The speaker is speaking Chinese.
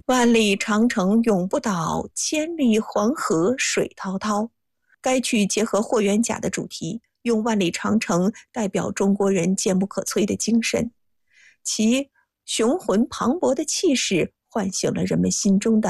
万里长城永不倒，千里黄河水滔滔。该曲结合霍元甲的主题，用万里长城代表中国人坚不可摧的精神，其雄浑磅礴的气势唤醒了人们心中的